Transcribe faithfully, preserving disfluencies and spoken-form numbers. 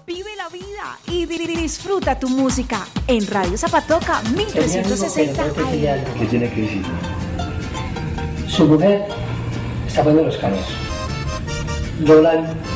Vive la vida y di- disfruta tu música en Radio Zapatoca mil trescientos sesenta A M. ¿Qué tiene crisis? Su mujer está poniendo los carros. Roland